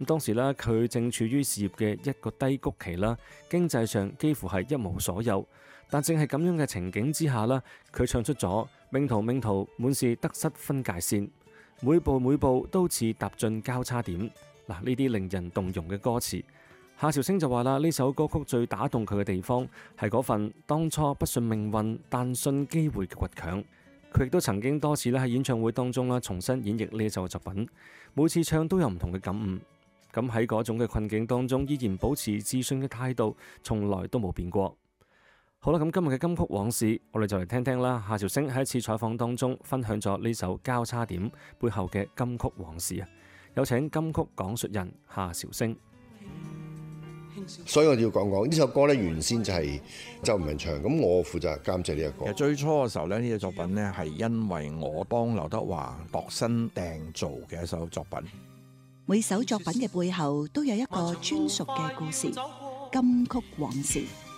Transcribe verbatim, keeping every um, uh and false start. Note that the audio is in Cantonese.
咁當時呢，佢正處於事業嘅一個低谷期啦，經濟上幾乎係一無所有。但正係咁樣嘅情景之下啦，佢唱出咗命途命途滿是得失分界線，每步每步都似踏進交叉點。嗱，呢啲令人動容嘅歌詞，夏韶聲就話啦，呢首歌曲最打動佢嘅地方係嗰份當初不信命運但信機會嘅倔強。佢亦都曾經多次咧喺演唱會當中啦重新演繹呢首作品，每次唱都有唔同嘅感悟。咁喺嗰種嘅困境當中，依然保持自信嘅態度，從來都冇變過。好啦，咁今日嘅金曲往事，我哋就嚟聽聽啦。夏韶聲喺一次採訪當中分享咗呢首交叉點背後嘅金曲往事啊！有請金曲講述人夏韶聲。 所以我要講講呢首歌咧，原先就係周文唱，咁我負責監製呢一個。 其實最初嘅時候咧，呢隻作品咧係因為我幫劉德華度身訂造嘅一首作品。 每首作品嘅背後都有一個專屬嘅故事，金曲往事。